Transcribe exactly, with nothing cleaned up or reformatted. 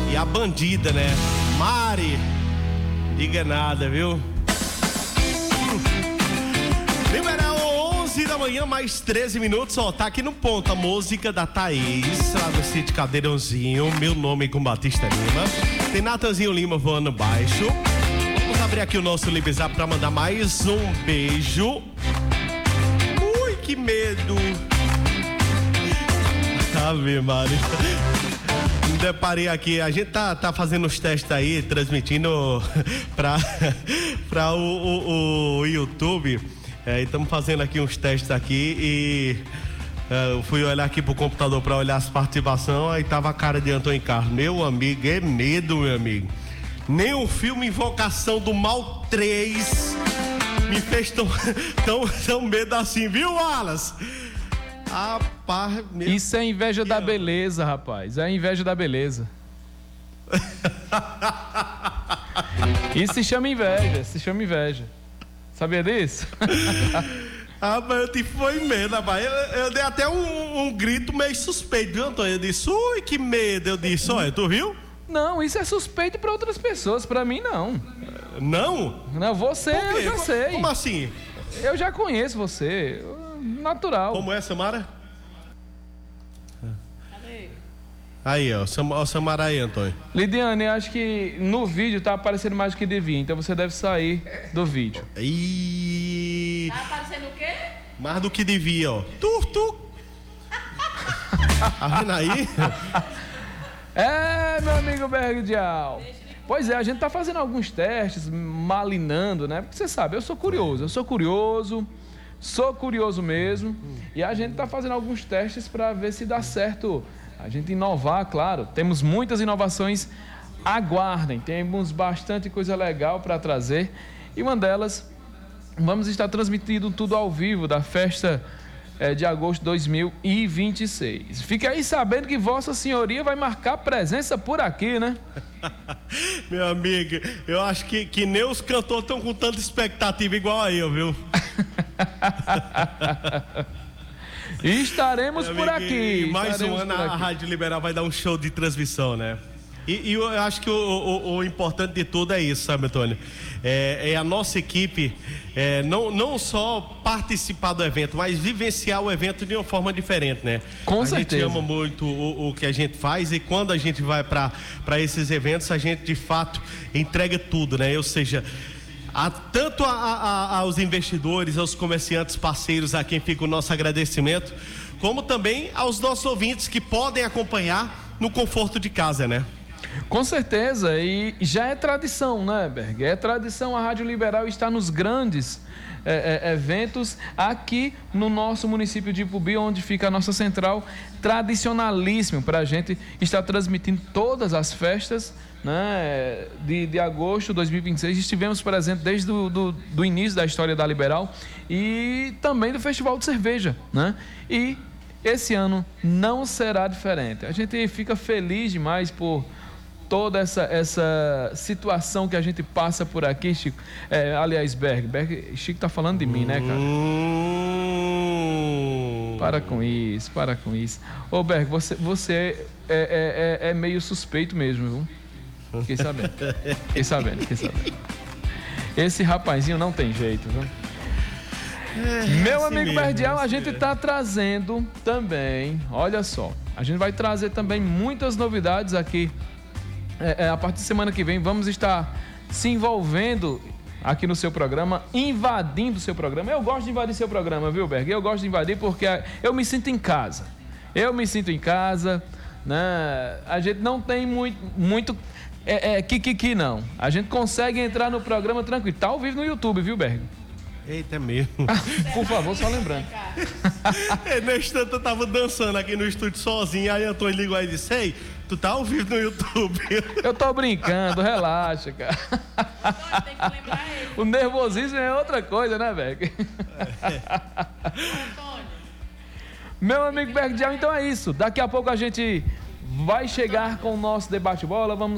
E a bandida, né? Mari, diga nada, viu? Liberal, onze da manhã, mais treze minutos, ó, tá aqui no ponto a música da Thaís, lá do sítio Cadeirãozinho, meu nome é com Batista Lima, tem Natanzinho Lima voando baixo. Vamos abrir aqui o nosso Libzap pra mandar mais um beijo. Ui, que medo. Ave Maria. Me deparei aqui, a gente tá, tá fazendo os testes aí, transmitindo pra, pra o, o, o YouTube. É, estamos fazendo aqui uns testes aqui e é, eu fui olhar aqui pro computador para olhar as participações, aí tava a cara de Antônio Carlos. Meu amigo, é medo, meu amigo. Nem o filme Invocação do Mal três me fez tão, tão, tão medo assim, viu, Wallace? Rapaz, meu... Isso é inveja da beleza, rapaz. É inveja da beleza. Isso se chama inveja, se chama inveja. Sabia disso? Rapaz, eu te foi medo, rapaz. Eu, eu dei até um, um grito meio suspeito, viu, Antônio? Eu disse, ui, que medo. Eu disse, olha, tu viu? Não, isso é suspeito para outras pessoas, para mim não. Não? Não, você eu já sei. Como assim? Eu já conheço você. Natural. Como é, Samara? Aí, ó, o Samara aí, Antônio. Lidiane, eu acho que no vídeo tá aparecendo mais do que devia, então você deve sair do vídeo. Ih... Tá aparecendo o quê? Mais do que devia, ó. Tu, tu. Tá vendo aí? É, meu amigo Berg Dial. Pois é, a gente tá fazendo alguns testes, malinando, né? Porque você sabe, eu sou curioso, eu sou curioso, sou curioso mesmo. E a gente tá fazendo alguns testes para ver se dá certo. A gente inovar, claro, temos muitas inovações, aguardem, temos bastante coisa legal para trazer e uma delas, vamos estar transmitindo tudo ao vivo da festa é, de agosto de dois mil e vinte e seis. Fique aí sabendo que Vossa Senhoria vai marcar presença por aqui, né? Meu amigo, eu acho que, que nem os cantores estão com tanta expectativa igual a eu, viu? E estaremos por aqui. Mais um ano a Rádio Liberal vai dar um show de transmissão, né? E, e eu acho que o, o, o importante de tudo é isso, sabe, Antônio? É, é a nossa equipe é, não, não só participar do evento, mas vivenciar o evento de uma forma diferente, né? Com a certeza. gente ama muito o, o que a gente faz e quando a gente vai para esses eventos, a gente de fato entrega tudo, né? Ou seja, a, tanto a, a, aos investidores, aos comerciantes parceiros, a quem fica o nosso agradecimento, como também aos nossos ouvintes que podem acompanhar no conforto de casa, né? Com certeza, e já é tradição, né, Berg? É tradição a Rádio Liberal estar nos grandes é, é, eventos aqui no nosso município de Ipubi, onde fica a nossa central, tradicionalíssimo para a gente estar transmitindo todas as festas, né, de, de agosto de dois mil e vinte e seis. Estivemos presentes desde o do, do início da história da Liberal e também do Festival de Cerveja, né? E esse ano não será diferente. A gente fica feliz demais por toda essa, essa situação que a gente passa por aqui, Chico. É, aliás, Berg, Berg, Chico tá falando de mim, né, cara? Hum... Para com isso, para com isso. Ô, Berg, você, você é, é, é, é meio suspeito mesmo, viu? Fiquei sabendo. Fiquei sabendo, fiquei sabendo. Esse rapazinho não tem jeito, viu? É, Meu assim amigo mesmo, Berdial, a assim gente mesmo. tá trazendo também, olha só, a gente vai trazer também muitas novidades aqui. É, é, a partir de semana que vem vamos estar se envolvendo aqui no seu programa, invadindo o seu programa. Eu gosto de invadir seu programa, viu, Berg? Eu gosto de invadir porque eu me sinto em casa. Eu me sinto em casa, né? A gente não tem muito, muito é, é, kikiki, não. A gente consegue entrar no programa tranquilo. Tá ao vivo no YouTube, viu, Berg? Eita, é mesmo. Por favor, só lembrando. É, nesse tanto eu tava dançando aqui no estúdio sozinho, aí Antônio ligou aí e disse, ei, tu tá ao vivo no YouTube. Eu tô brincando, relaxa, cara. Tem que lembrar ele. O nervosismo é outra coisa, né, Berg? Antônio. Meu amigo Berg Dial, então é isso. Daqui a pouco a gente vai chegar com o nosso debate-bola. Vamos